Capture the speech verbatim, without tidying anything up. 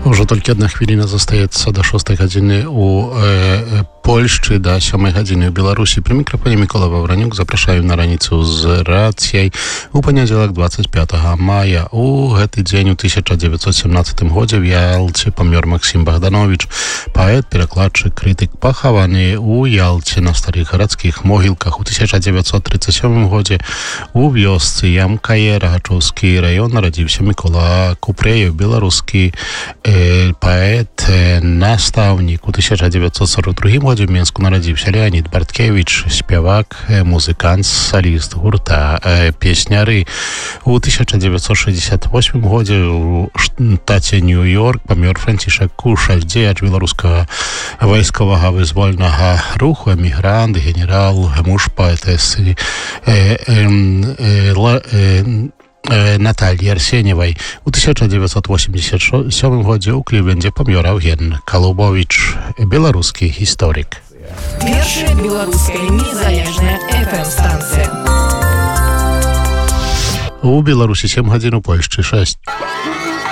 Уже толькі одна хвіліна застаецца до шостай гадзіны у э, Польшчы, до сёмай гадзіны ў Беларусі. Пры мікрафоне Мікола Ваўранюк. Запрашаю на раніцу з рацыяй у панядзелак двадцать пятага мая. У гэты дзень у тысяча дзевяцьсот семнадцатым годзе в Ялце памёр Максім Богданович, паэт, перакладчык, крытык, пахаваны у Ялце на старых гарадскіх могілках. У тысяча дзевяцьсот тридцать сёмым годзе у вёсцы Ямкае, Рагачоўскі раён, нарадзіўся Мікола Купрэев, беларускі э, паэт, э, настаўнік. У тысяча дзевяцьсот сорок другім годзе в Менску нарадзіўся Леонід Барткевич, спявак, э, музыкант, саліст гурта э, песняры. У тысяча дзевяцьсот шэсцьдзесят восьмым годзе у штаце Нью-Йорк памёр Францішак Кушаль, дзеяч беларускага вайсковага вызвольнага руху, эмігрант, генерал, муж паэтэсы э, э, э, э, Натальи Арсеньевой. У тысяча дзевяцьсот восемьдесят сёмым годзе у Кливленде памёр Евген Калубович, беларускі гісторык. Першая беларуская незалежная эф эм-станцыя. У Беларусі сем гадзін, у Польшчы шэсць.